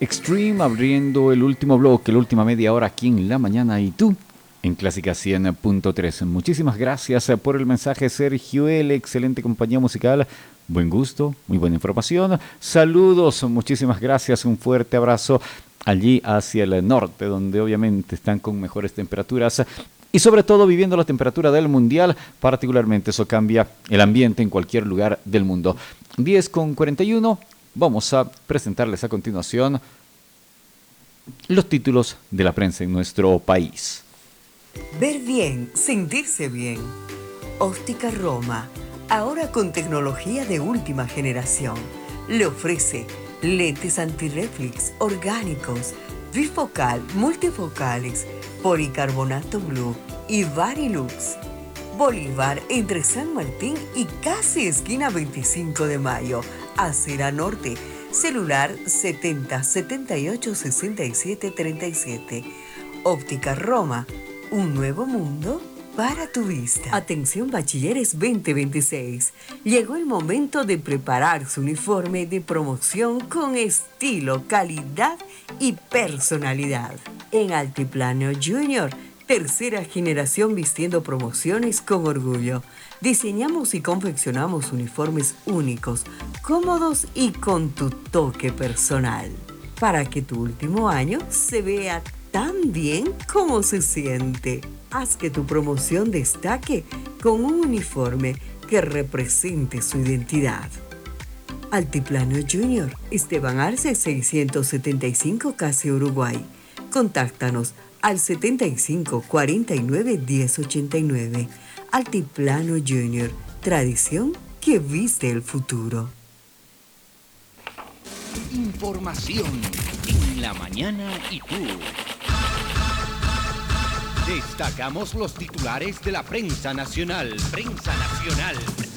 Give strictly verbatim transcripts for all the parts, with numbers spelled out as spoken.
Extreme abriendo el último bloque, la última media hora aquí en la mañana y tú en Clásica cien punto tres. Muchísimas gracias por el mensaje, Sergio L. Excelente compañía musical, buen gusto, muy buena información. Saludos, muchísimas gracias, un fuerte abrazo allí hacia el norte, donde obviamente están con mejores temperaturas. Y sobre todo viviendo la temperatura del mundial, particularmente eso cambia el ambiente en cualquier lugar del mundo. diez con cuarenta y uno, vamos a presentarles a continuación los títulos de la prensa en nuestro país. Ver bien, sentirse bien. Óptica Roma, ahora con tecnología de última generación. Le ofrece lentes antirreflex orgánicos, bifocal, multifocales, policarbonato blue y Varilux. Bolívar entre San Martín y casi esquina veinticinco de mayo, Acera Norte. Celular setenta, setenta y ocho, sesenta y siete, treinta y siete. Óptica Roma, un nuevo mundo para tu vista. Atención bachilleres veinte veintiséis. Llegó el momento de preparar su uniforme de promoción con estilo, calidad y personalidad. En Altiplano Junior, tercera generación vistiendo promociones con orgullo. Diseñamos y confeccionamos uniformes únicos, cómodos y con tu toque personal, para que tu último año se vea tan bien como se siente. Haz que tu promoción destaque con un uniforme que represente su identidad. Altiplano Junior, Esteban Arce seiscientos setenta y cinco, Casi Uruguay. Contáctanos al setenta y cinco, cuarenta y nueve, diez ochenta y nueve. Altiplano Junior, tradición que viste el futuro. Información en la mañana y tú. Destacamos los titulares de la prensa nacional. Prensa nacional.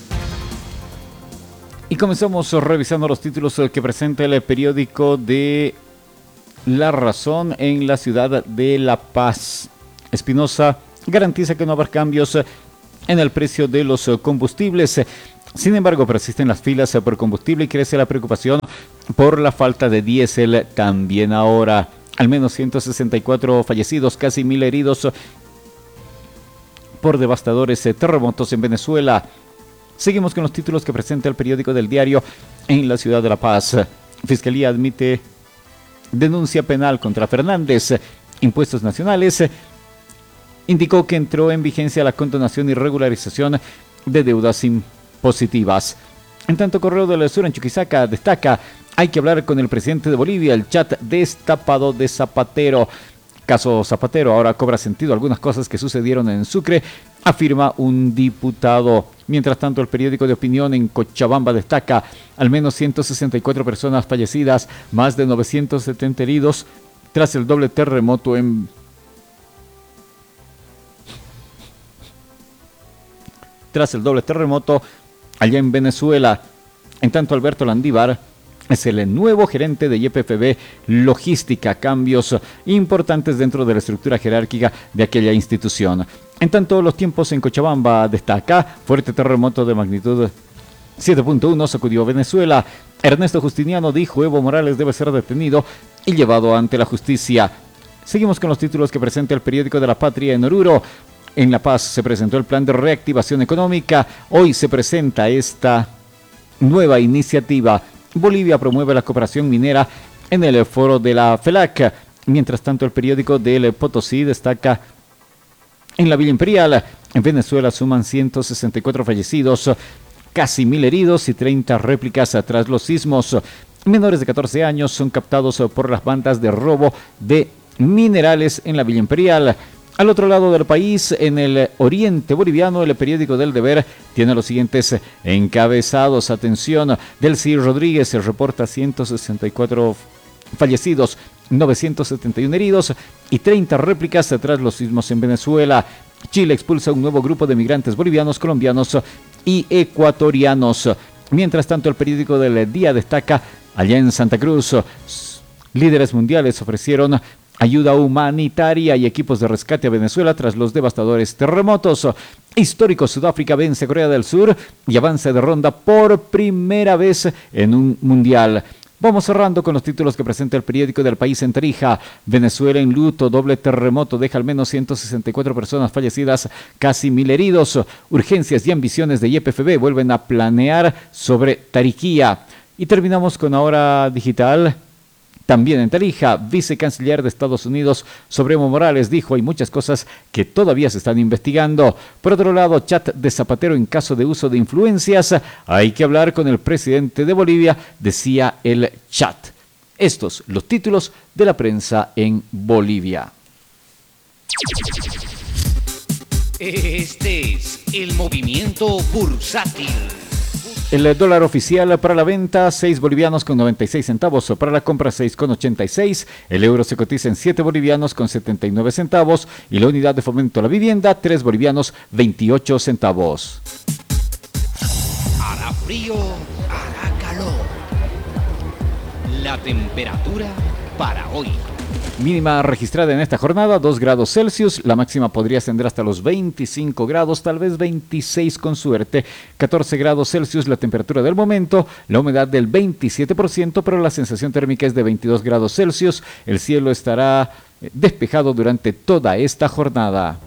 Y comenzamos revisando los títulos que presenta el periódico de La Razón en la ciudad de La Paz. Espinosa garantiza que no habrá cambios en el precio de los combustibles. Sin embargo, persisten las filas por combustible y crece la preocupación por la falta de diésel también ahora. Al menos ciento sesenta y cuatro fallecidos, casi mil heridos por devastadores terremotos en Venezuela. Seguimos con los títulos que presenta el periódico del Diario en la ciudad de La Paz. Fiscalía admite denuncia penal contra Fernández. Impuestos Nacionales indicó que entró en vigencia la condonación y regularización de deudas impositivas. En tanto, Correo del Sur en Chuquisaca destaca: hay que hablar con el presidente de Bolivia, el chat destapado de Zapatero. Caso Zapatero ahora cobra sentido algunas cosas que sucedieron en Sucre, afirma un diputado. Mientras tanto, el periódico de opinión en Cochabamba destaca: al menos ciento sesenta y cuatro personas fallecidas, más de novecientos setenta heridos tras el doble terremoto en tras el doble terremoto allá en Venezuela. En tanto, Alberto Landívar es el nuevo gerente de Y P F B Logística, cambios importantes dentro de la estructura jerárquica de aquella institución. En tanto, Los Tiempos en Cochabamba destaca: fuerte terremoto de magnitud siete punto uno sacudió a Venezuela. Ernesto Justiniano dijo: Evo Morales debe ser detenido y llevado ante la justicia. Seguimos con los títulos que presenta el periódico de La Patria en Oruro. En La Paz se presentó el plan de reactivación económica. Hoy se presenta esta nueva iniciativa. Bolivia promueve la cooperación minera en el foro de la FELAC. Mientras tanto, el periódico del Potosí destaca: en la Villa Imperial, en Venezuela suman ciento sesenta y cuatro fallecidos, casi mil heridos y treinta réplicas tras los sismos. Menores de catorce años son captados por las bandas de robo de minerales en la Villa Imperial. Al otro lado del país, en el oriente boliviano, el periódico del Deber tiene los siguientes encabezados. Atención, Delcy Rodríguez se reporta ciento sesenta y cuatro fallecidos, novecientos setenta y uno heridos y treinta réplicas tras los sismos en Venezuela. Chile expulsa un nuevo grupo de migrantes bolivianos, colombianos y ecuatorianos. Mientras tanto, el periódico del Día destaca: allá en Santa Cruz, líderes mundiales ofrecieron ayuda humanitaria y equipos de rescate a Venezuela tras los devastadores terremotos. Histórico, Sudáfrica vence a Corea del Sur y avanza de ronda por primera vez en un mundial. Vamos cerrando con los títulos que presenta el periódico del País en Tarija. Venezuela en luto, doble terremoto deja al menos ciento sesenta y cuatro personas fallecidas, casi mil heridos. Urgencias y ambiciones de Y P F B vuelven a planear sobre Tariquía. Y terminamos con Ahora Digital. También en Tarija, vicecanciller de Estados Unidos sobre Evo Morales dijo: hay muchas cosas que todavía se están investigando. Por otro lado, chat de Zapatero en caso de uso de influencias. Hay que hablar con el presidente de Bolivia, decía el chat. Estos los títulos de la prensa en Bolivia. Este es el movimiento bursátil. El dólar oficial para la venta, seis bolivianos con noventa y seis centavos. Para la compra, seis con ochenta y seis. El euro se cotiza en siete bolivianos con setenta y nueve centavos. Y la unidad de fomento a la vivienda, tres bolivianos, veintiocho centavos. Hará frío, hará calor. La temperatura para hoy. Mínima registrada en esta jornada, dos grados Celsius. La máxima podría ascender hasta los veinticinco grados, tal vez veintiséis con suerte. catorce grados Celsius la temperatura del momento. La humedad del veintisiete por ciento, pero la sensación térmica es de veintidós grados Celsius. El cielo estará despejado durante toda esta jornada.